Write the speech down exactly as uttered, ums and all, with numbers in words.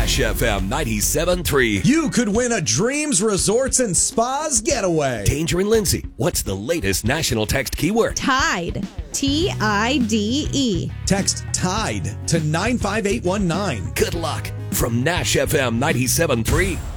Nash F M ninety-seven point three. You could win a Dreams Resorts and Spas getaway. Danger and Lindsay, what's the latest national text keyword? Tide. T I D E. Text TIDE to nine five eight one nine. Good luck from Nash F M ninety-seven point three.